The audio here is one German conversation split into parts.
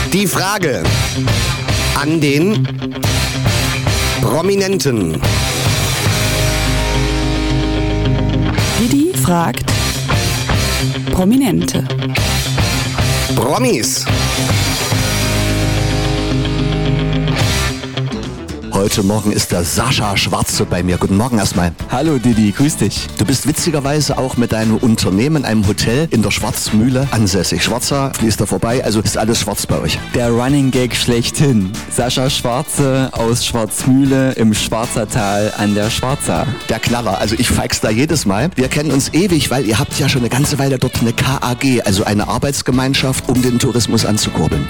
Die Frage an den Prominenten. Didi fragt Prominente. Promis. Heute Morgen ist der Sascha Schwarze bei mir. Guten Morgen erstmal. Hallo Didi, grüß dich. Du bist witzigerweise auch mit deinem Unternehmen, einem Hotel in der Schwarzmühle ansässig. Schwarzer fließt da vorbei, also ist alles schwarz bei euch. Der Running Gag schlechthin. Sascha Schwarze aus Schwarzmühle im Schwarzertal an der Schwarza. Der Knaller, also ich feix's da jedes Mal. Wir kennen uns ewig, weil ihr habt ja schon eine ganze Weile dort eine KAG, also eine Arbeitsgemeinschaft, um den Tourismus anzukurbeln.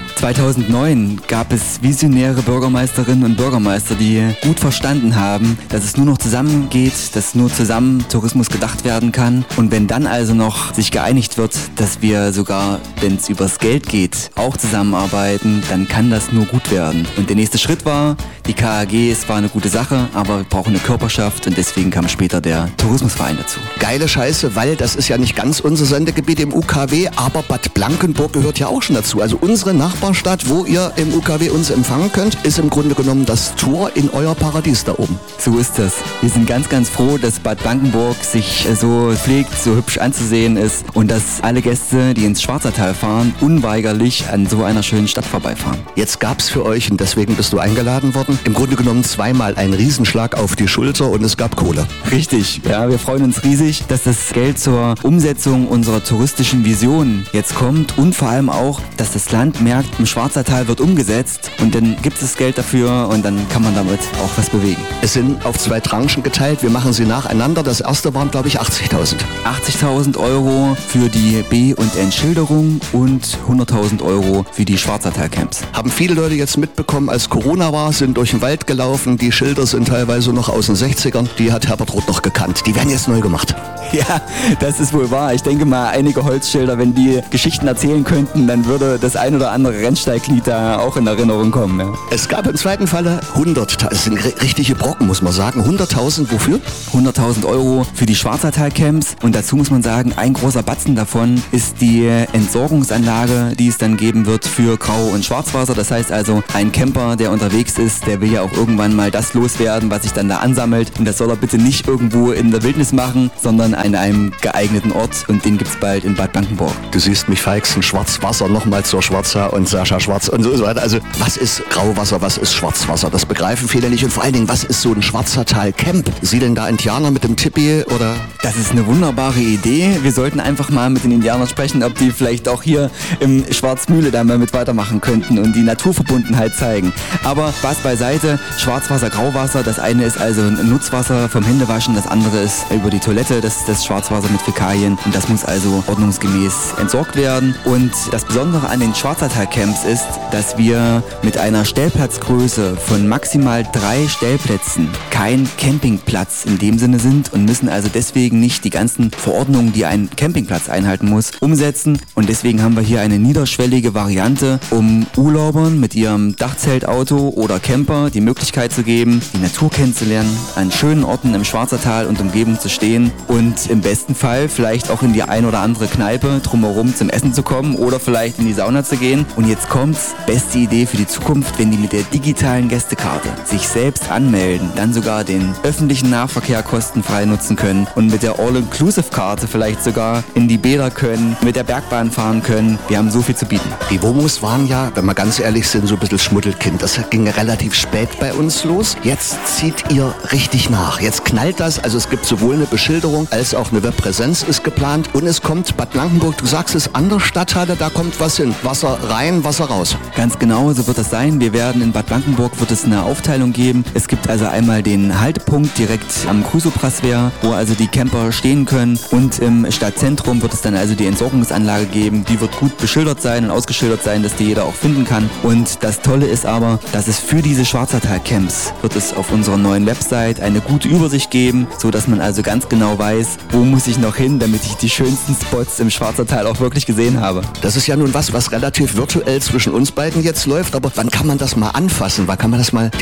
2009 gab es visionäre Bürgermeisterinnen und Bürgermeister, die gut verstanden haben, dass es nur noch zusammen geht, dass nur zusammen Tourismus gedacht werden kann. Und wenn dann also noch sich geeinigt wird, dass wir sogar, wenn es übers Geld geht, auch zusammenarbeiten, dann kann das nur gut werden. Und der nächste Schritt war, die KAG, es war eine gute Sache, aber wir brauchen eine Körperschaft und deswegen kam später der Tourismusverein dazu. Geile Scheiße, weil das ist ja nicht ganz unser Sendegebiet im UKW, aber Bad Blankenburg gehört ja auch schon dazu. Also unsere Nachbarstadt, wo ihr im UKW uns empfangen könnt, ist im Grunde genommen das Tor in euer Paradies da oben. So ist das. Wir sind ganz, ganz froh, dass Bad Blankenburg sich so pflegt, so hübsch anzusehen ist und dass alle Gäste, die ins Schwarzertal fahren, unweigerlich an so einer schönen Stadt vorbeifahren. Jetzt gab's für euch, und deswegen bist du eingeladen worden, im Grunde genommen zweimal einen Riesenschlag auf die Schulter und es gab Kohle. Richtig, ja, wir freuen uns riesig, dass das Geld zur Umsetzung unserer touristischen Vision jetzt kommt und vor allem auch, dass das Land merkt, im Schwarzertal wird umgesetzt und dann gibt es das Geld dafür und dann kann man damit auch was bewegen. Es sind auf 2 Tranchen geteilt, wir machen sie nacheinander. Das erste waren, glaube ich, 80.000. 80.000 Euro für die B- und Entschilderung und 100.000 Euro für die Schwarzertal-Camps. Haben viele Leute jetzt mitbekommen, als Corona war, sind durch den Wald gelaufen. Die Schilder sind teilweise noch aus den 60ern. Die hat Herbert Roth noch gekannt. Die werden jetzt neu gemacht. Ja, das ist wohl wahr. Ich denke mal, einige Holzschilder, wenn die Geschichten erzählen könnten, dann würde das ein oder andere Rennsteiglied da auch in Erinnerung kommen. Ja. Es gab im zweiten Falle 100.000, das sind richtige Brocken, muss man sagen. 100.000 wofür? 100.000 Euro für die Schwarzertal-Camps und dazu muss man sagen, ein großer Batzen davon ist die Entsorgungsanlage, die es dann geben wird für Grau- und Schwarzwasser. Das heißt also, ein Camper, der unterwegs ist, der will ja auch irgendwann mal das loswerden, was sich dann da ansammelt und das soll er bitte nicht irgendwo in der Wildnis machen, sondern an einem geeigneten Ort und den gibt's bald in Bad Blankenburg. Du siehst mich feixen, Schwarzwasser, nochmal zur Schwarza und Sascha Schwarz und so weiter. Also, was ist Grauwasser, was ist Schwarzwasser? Das begreifen viele nicht und vor allen Dingen, was ist so ein Schwarzertal-Camp? Siedeln da Indianer mit dem Tipi oder? Das ist eine wunderbare Idee. Wir sollten einfach mal mit den Indianern sprechen, ob die vielleicht auch hier im Schwarzmühle da mal mit weitermachen könnten und die Naturverbundenheit zeigen. Aber Spaß beiseite, Schwarzwasser, Grauwasser, das eine ist also Nutzwasser vom Händewaschen, das andere ist über die Toilette, das ist das Schwarzwasser mit Fäkalien und das muss also ordnungsgemäß entsorgt werden. Und das Besondere an den Schwarzertal-Camps ist, dass wir mit einer Stellplatzgröße von maximal 3 Stellplätzen kein Campingplatz in dem Sinne sind und müssen also deswegen nicht die ganzen Verordnungen, die ein Campingplatz einhalten muss, umsetzen. Und deswegen haben wir hier eine niederschwellige Variante, um Urlaubern mit ihrem Dachzeltauto oder Camper die Möglichkeit zu geben, die Natur kennenzulernen, an schönen Orten im Schwarzertal und Umgebung zu stehen und im besten Fall vielleicht auch in die ein oder andere Kneipe drumherum zum Essen zu kommen oder vielleicht in die Sauna zu gehen. Und jetzt kommt's, beste Idee für die Zukunft, wenn die mit der digitalen Gästekarte sich selbst anmelden, dann sogar den öffentlichen Nahverkehr kostenfrei nutzen können und mit der All-Inclusive-Karte vielleicht sogar in die Bäder können, mit der Bergbahn fahren können. Wir haben so viel zu bieten. Die Womos waren ja, wenn wir ganz ehrlich sind, so ein bisschen Schmuddelkind. Das ging relativ spät bei uns los. Jetzt zieht ihr richtig nach. Jetzt knallt das. Also es gibt sowohl eine Beschilderung als auch eine Webpräsenz ist geplant. Und es kommt Bad Blankenburg, du sagst es, an der Stadthalle, da kommt was hin. Wasser rein, Wasser raus. Ganz genau, so wird das sein. Wir werden in Bad Blankenburg wird es eine Aufteilung geben. Es gibt also einmal den Haltepunkt direkt am Crusoe-Praswehr, wo also die Camper stehen können. Und im Stadtzentrum wird es dann also die Entsorgungsanlage geben. Die wird gut beschildert sein und ausgeschildert sein, dass die jeder auch finden kann. Und das Tolle ist aber, dass es für diese Schwarzertal-Camps wird es auf unserer neuen Website eine gute Übersicht geben, so dass man also ganz genau weiß, wo muss ich noch hin, damit ich die schönsten Spots im Schwarzertal auch wirklich gesehen habe. Das ist ja nun was relativ virtuell zwischen uns beiden jetzt läuft, aber wann kann man das mal anfassen? Wann kann man das mal direkt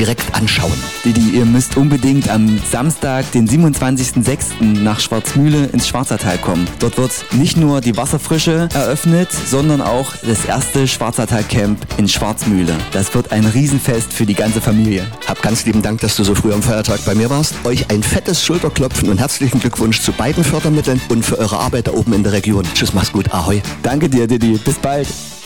direkt anschauen. Didi, ihr müsst unbedingt am Samstag, den 27.06. nach Schwarzmühle ins Schwarzertal kommen. Dort wird nicht nur die Wasserfrische eröffnet, sondern auch das erste Schwarzertal-Camp in Schwarzmühle. Das wird ein Riesenfest für die ganze Familie. Hab ganz lieben Dank, dass du so früh am Feiertag bei mir warst. Euch ein fettes Schulterklopfen und herzlichen Glückwunsch zu beiden Fördermitteln und für eure Arbeit da oben in der Region. Tschüss, mach's gut, ahoi. Danke dir, Didi. Bis bald.